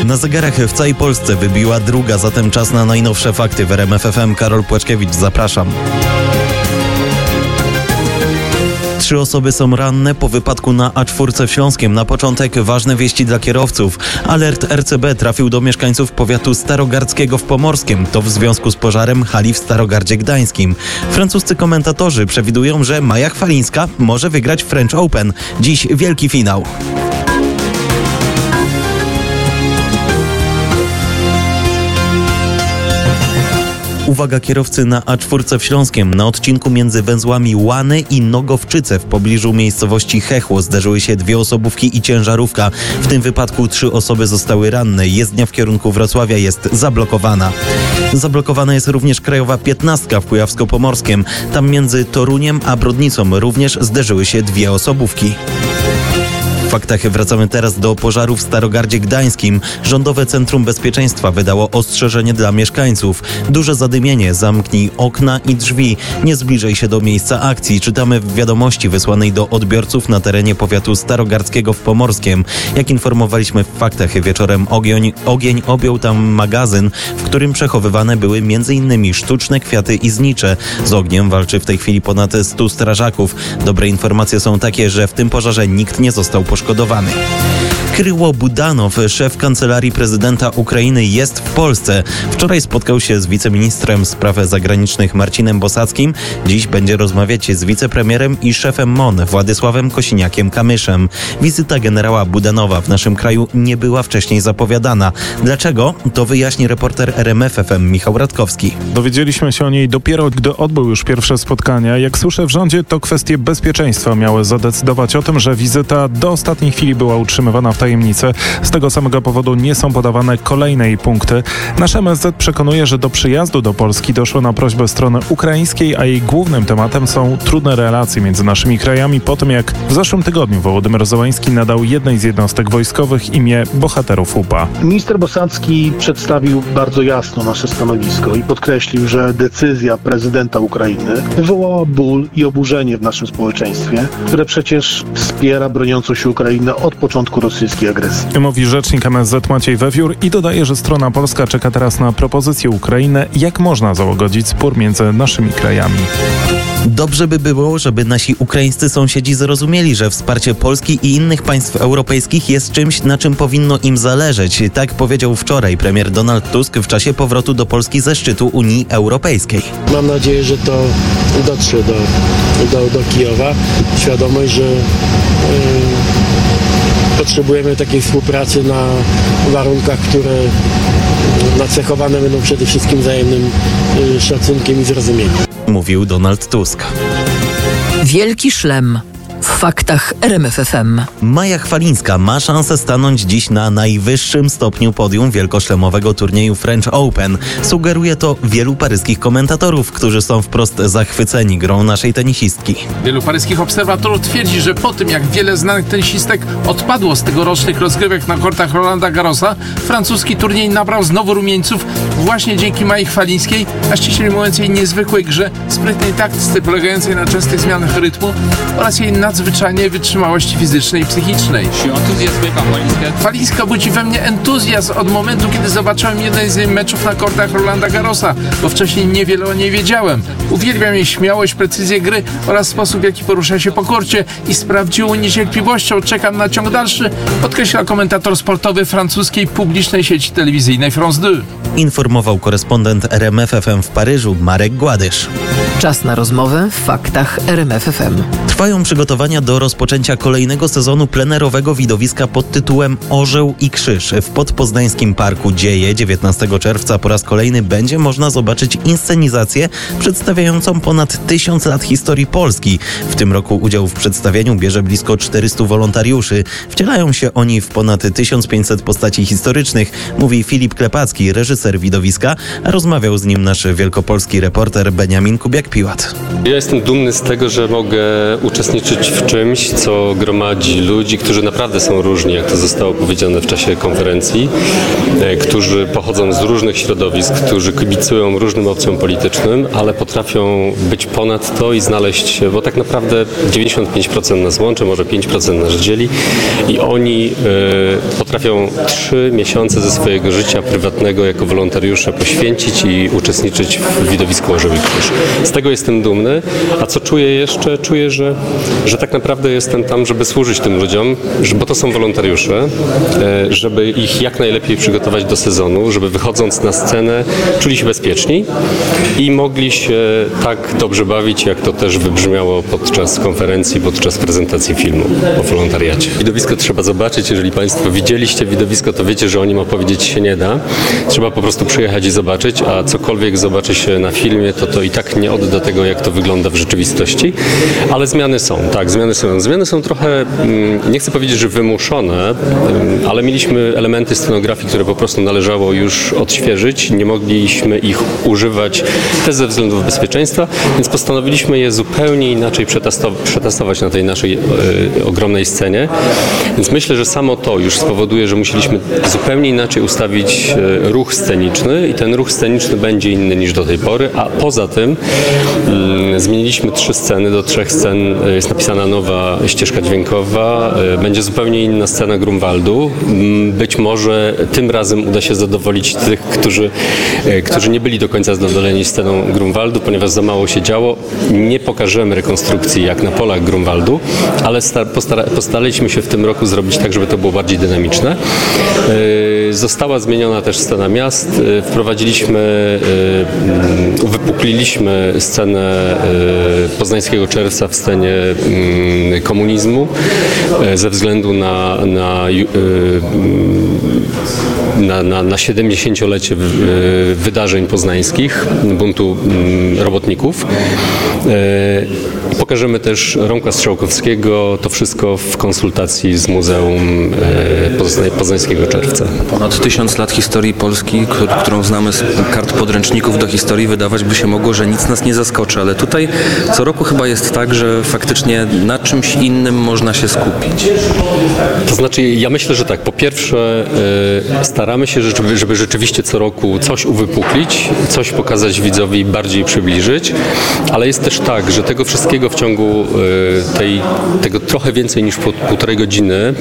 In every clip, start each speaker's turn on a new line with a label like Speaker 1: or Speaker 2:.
Speaker 1: Na zegarach w całej Polsce wybiła druga, zatem czas na najnowsze fakty w RMF FM. Karol Płaczkiewicz, zapraszam. 3 osoby są ranne po wypadku na A4 w Śląskiem. Na początek ważne wieści dla kierowców. Alert RCB trafił do mieszkańców powiatu starogardzkiego w Pomorskiem. To w związku z pożarem hali w Starogardzie Gdańskim. Francuscy komentatorzy przewidują, że Maja Chwalińska może wygrać French Open. Dziś wielki finał. Uwaga kierowcy na A4 w Śląskiem. Na odcinku między węzłami Łany i Nogowczyce w pobliżu miejscowości Chechło zderzyły się 2 osobówki i ciężarówka. W tym wypadku 3 osoby zostały ranne. Jezdnia w kierunku Wrocławia jest zablokowana. Zablokowana jest również krajowa 15 w Kujawsko-Pomorskiem. Tam między Toruniem a Brodnicą również zderzyły się 2 osobówki. W faktach wracamy teraz do pożaru w Starogardzie Gdańskim. Rządowe Centrum Bezpieczeństwa wydało ostrzeżenie dla mieszkańców. Duże zadymienie, zamknij okna i drzwi. Nie zbliżaj się do miejsca akcji. Czytamy w wiadomości wysłanej do odbiorców na terenie powiatu starogardzkiego w Pomorskiem. Jak informowaliśmy w faktach wieczorem, ogień objął tam magazyn, w którym przechowywane były m.in. sztuczne kwiaty i znicze. Z ogniem walczy w tej chwili ponad 100 strażaków. Dobre informacje są takie, że w tym pożarze nikt nie został poszkodowany. Kryło Budanow, szef Kancelarii Prezydenta Ukrainy, jest w Polsce. Wczoraj spotkał się z wiceministrem spraw zagranicznych Marcinem Bosackim. Dziś będzie rozmawiać z wicepremierem i szefem MON Władysławem Kosiniakiem-Kamyszem. Wizyta generała Budanowa w naszym kraju nie była wcześniej zapowiadana. Dlaczego? To wyjaśni reporter RMF FM Michał Radkowski.
Speaker 2: Dowiedzieliśmy się o niej dopiero, gdy odbył już pierwsze spotkania. Jak słyszę w rządzie, to kwestie bezpieczeństwa miały zadecydować o tym, że wizyta do ostatniej chwili była utrzymywana w tajemnicy. Z tego samego powodu nie są podawane kolejne jej punkty. Nasz MSZ przekonuje, że do przyjazdu do Polski doszło na prośbę strony ukraińskiej, a jej głównym tematem są trudne relacje między naszymi krajami po tym, jak w zeszłym tygodniu Wołodymyr Zełański nadał jednej z jednostek wojskowych imię bohaterów UPA.
Speaker 3: Minister Bosacki przedstawił bardzo jasno nasze stanowisko i podkreślił, że decyzja prezydenta Ukrainy wywołała ból i oburzenie w naszym społeczeństwie, które przecież wspiera broniącą się Ukrainę od początku rosyjskiej agresji.
Speaker 2: Mówi rzecznik MSZ Maciej Wewiór i dodaje, że strona polska czeka teraz na propozycję Ukrainy, jak można załagodzić spór między naszymi krajami.
Speaker 1: Dobrze by było, żeby nasi ukraińscy sąsiedzi zrozumieli, że wsparcie Polski i innych państw europejskich jest czymś, na czym powinno im zależeć. Tak powiedział wczoraj premier Donald Tusk w czasie powrotu do Polski ze szczytu Unii Europejskiej.
Speaker 4: Mam nadzieję, że to dotrze do Kijowa. Świadomość, że potrzebujemy takiej współpracy na warunkach, które nacechowane będą przede wszystkim wzajemnym szacunkiem i zrozumieniem.
Speaker 1: Mówił Donald Tusk.
Speaker 5: Wielki szlem. W faktach RMF FM.
Speaker 1: Maja Chwalińska ma szansę stanąć dziś na najwyższym stopniu podium wielkoszlemowego turnieju French Open. Sugeruje to wielu paryskich komentatorów, którzy są wprost zachwyceni grą naszej tenisistki.
Speaker 6: Wielu paryskich obserwatorów twierdzi, że po tym jak wiele znanych tenisistek odpadło z tegorocznych rozgrywek na kortach Rolanda Garrosa, francuski turniej nabrał znowu rumieńców właśnie dzięki Mai Chwalińskiej, a ściślej mówiąc jej niezwykłej grze, sprytnej taktyce polegającej na częstych zmianach rytmu oraz jej nadzwyczajnej wytrzymałości fizycznej i psychicznej. Chwalińska budzi we mnie entuzjazm od momentu, kiedy zobaczyłem jeden z jej meczów na kortach Rolanda Garrosa, bo wcześniej niewiele o niej wiedziałem. Uwielbiam jej śmiałość, precyzję gry oraz sposób, w jaki porusza się po korcie i z prawdziwą niecierpliwością czekam na ciąg dalszy, podkreśla komentator sportowy francuskiej publicznej sieci telewizyjnej France 2.
Speaker 1: Informował korespondent RMF FM w Paryżu Marek Gładysz.
Speaker 5: Czas na rozmowę w faktach RMF FM.
Speaker 1: Trwają przygotowania do rozpoczęcia kolejnego sezonu plenerowego widowiska pod tytułem Orzeł i Krzyż. W Podpoznańskim Parku Dzieje 19 czerwca po raz kolejny będzie można zobaczyć inscenizację przedstawiającą ponad 1000 lat historii Polski. W tym roku udział w przedstawieniu bierze blisko 400 wolontariuszy. Wcielają się oni w ponad 1500 postaci historycznych, mówi Filip Klepacki, reżyser widowiska, a rozmawiał z nim nasz wielkopolski reporter Beniamin Kubiak-Piłat.
Speaker 7: Ja jestem dumny z tego, że mogę uczestniczyć w czymś, co gromadzi ludzi, którzy naprawdę są różni, jak to zostało powiedziane w czasie konferencji, którzy pochodzą z różnych środowisk, którzy kibicują różnym opcjom politycznym, ale potrafią być ponad to i znaleźć się, bo tak naprawdę 95% nas łączy, może 5% nas dzieli i oni potrafią 3 miesiące ze swojego życia prywatnego jako wolontariusze poświęcić i uczestniczyć w widowisku Orzeł i Krzyż. Z tego jestem dumny, a co czuję jeszcze? Czuję, że tak naprawdę jestem tam, żeby służyć tym ludziom, bo to są wolontariusze, żeby ich jak najlepiej przygotować do sezonu, żeby wychodząc na scenę czuli się bezpieczni i mogli się tak dobrze bawić, jak to też wybrzmiało podczas konferencji, podczas prezentacji filmu o wolontariacie. Widowisko trzeba zobaczyć. Jeżeli Państwo widzieliście widowisko, to wiecie, że o nim opowiedzieć się nie da. Trzeba po prostu przyjechać i zobaczyć, a cokolwiek zobaczy się na filmie, to i tak nie odda tego, jak to wygląda w rzeczywistości. Ale zmiany są, tak, zmiany są. Zmiany są trochę, nie chcę powiedzieć, że wymuszone, ale mieliśmy elementy scenografii, które po prostu należało już odświeżyć. Nie mogliśmy ich używać też ze względów bezpieczeństwa, więc postanowiliśmy je zupełnie inaczej przetestować na tej naszej ogromnej scenie. Więc myślę, że samo to już spowoduje, że musieliśmy zupełnie inaczej ustawić ruch sceniczny i ten ruch sceniczny będzie inny niż do tej pory, a poza tym zmieniliśmy 3 sceny, do 3 scen jest napisana nowa ścieżka dźwiękowa, będzie zupełnie inna scena Grunwaldu. Być może tym razem uda się zadowolić tych, którzy nie byli do końca zadowoleni sceną Grunwaldu, ponieważ za mało się działo. Nie pokażemy rekonstrukcji jak na polach Grunwaldu, ale postaraliśmy się w tym roku zrobić tak, żeby to było bardziej dynamiczne. Została zmieniona też scena miast. Uwypukliliśmy scenę Poznańskiego Czerwca w scenie komunizmu ze względu na 70-lecie wydarzeń poznańskich, buntu robotników. Pokażemy też Romka Strzałkowskiego, to wszystko w konsultacji z Muzeum Poznańskiego Czerwca.
Speaker 8: Ponad 1000 lat historii Polski, którą znamy z kart podręczników do historii, wydawać by się mogło, że nic nas nie zaskoczy, ale tutaj co roku chyba jest tak, że faktycznie na czymś innym można się skupić.
Speaker 7: To znaczy, ja myślę, że tak. Po pierwsze, staramy się, żeby rzeczywiście co roku coś uwypuklić, coś pokazać widzowi i bardziej przybliżyć, ale jest też tak, że tego wszystkiego w ciągu tego trochę więcej niż 1,5 godziny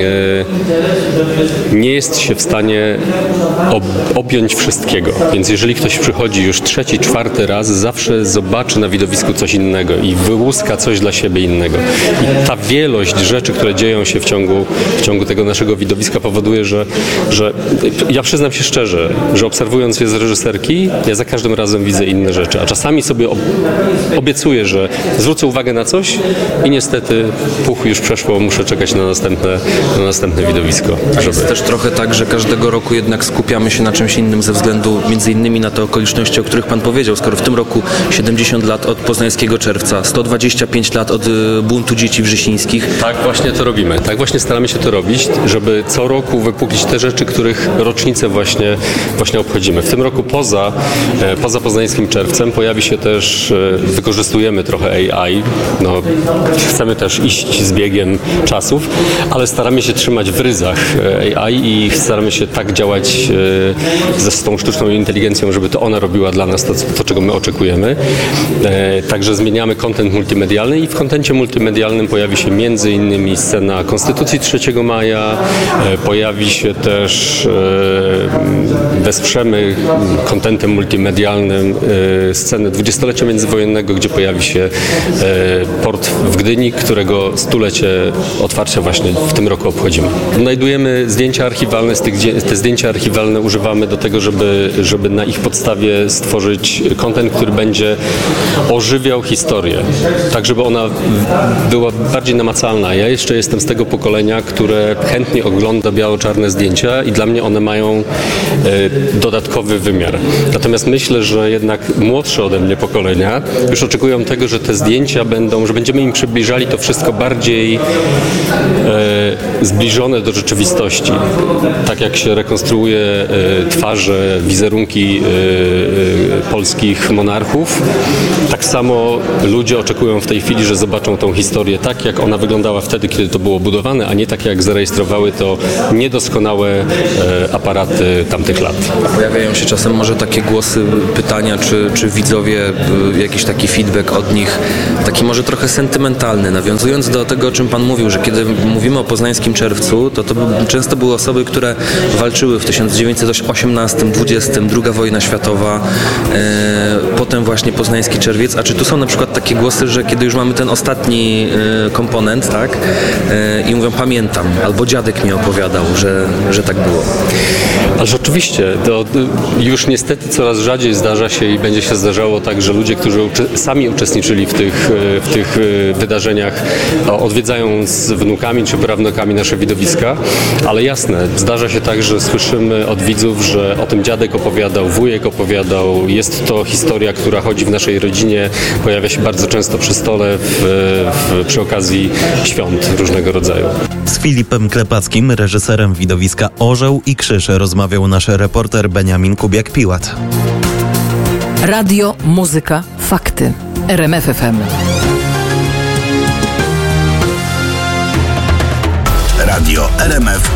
Speaker 7: nie jest się w stanie objąć wszystkiego. Więc jeżeli ktoś przychodzi już 3., 4. raz, zawsze zobaczy na widowisku coś innego i wyłuska coś dla siebie innego. I ta wielość rzeczy, które dzieją się w ciągu tego naszego widowiska powoduje, że ja przyznam się szczerze, że obserwując je z reżyserki, ja za każdym razem widzę inne rzeczy, a czasami sobie obiecuję, że zwrócę uwagę na coś i niestety już przeszło, muszę czekać na następne widowisko.
Speaker 8: Jest też trochę tak, że każdego roku jednak skupiamy się na czymś innym ze względu między innymi na te okoliczności, o których Pan powiedział. Skoro w tym roku 70 lat od Poznańskiego Czerwca, 125 lat od buntu dzieci wrześnińskich.
Speaker 7: Tak właśnie to robimy. Tak właśnie staramy się to robić, żeby co roku wypuklić te rzeczy, których rocznicę właśnie obchodzimy. W tym roku poza Poznańskim Czerwcem pojawi się też, wykorzystujemy trochę AI, chcemy też iść z biegiem czasów, ale staramy się trzymać w ryzach AI i staramy się tak działać z tą sztuczną inteligencją, żeby to ona robiła dla nas to czego my oczekujemy. Także zmieniamy content multimedialny i w kontencie multimedialnym pojawi się między innymi scena Konstytucji 3 maja, pojawi się też, wesprzemy kontentem multimedialnym scenę 20-lecia międzywojennego, gdzie pojawi się port w Gdyni, którego 100-lecie otwarcia właśnie w tym roku obchodzimy. Znajdujemy zdjęcia archiwalne, te zdjęcia archiwalne używamy do tego, żeby na ich podstawie stworzyć content, który będzie ożywiał historię, tak żeby ona była bardziej namacalna. Ja jeszcze jestem z tego pokolenia, które chętnie ogląda biało-czarne zdjęcia i dla mnie one mają dodatkowy wymiar. Natomiast myślę, że jednak młodsze ode mnie pokolenia już oczekują tego, że te zdjęcia że będziemy im przybliżali to wszystko bardziej zbliżone do rzeczywistości. Tak tak jak się rekonstruuje twarze, wizerunki polskich monarchów, tak samo ludzie oczekują w tej chwili, że zobaczą tą historię tak, jak ona wyglądała wtedy, kiedy to było budowane, a nie tak, jak zarejestrowały to niedoskonałe aparaty tamtych lat.
Speaker 8: Pojawiają się czasem może takie głosy, pytania, czy widzowie, jakiś taki feedback od nich, taki może trochę sentymentalny, nawiązując do tego, o czym pan mówił, że kiedy mówimy o poznańskim czerwcu, to często były osoby, które walczyły w 1918-20, II wojna światowa, potem właśnie poznański czerwiec, a czy tu są na przykład takie głosy, że kiedy już mamy ten ostatni komponent, tak, i mówią, pamiętam, albo dziadek mi opowiadał, że tak było.
Speaker 7: Ale rzeczywiście, to już niestety coraz rzadziej zdarza się i będzie się zdarzało tak, że ludzie, którzy sami uczestniczyli w tych wydarzeniach, odwiedzają z wnukami czy prawnukami nasze widowiska, ale jasne, zdarza się tak, że słyszymy od widzów, że o tym dziadek opowiadał, wujek opowiadał, jest to historia, która chodzi w naszej rodzinie, pojawia się bardzo często przy stole przy okazji świąt różnego rodzaju.
Speaker 1: Z Filipem Klepackim, reżyserem widowiska Orzeł i Krzyż, rozmawiał nasz reporter Beniamin Kubiak-Piłat.
Speaker 5: Radio, muzyka, fakty. RMF FM.
Speaker 9: Radio RMF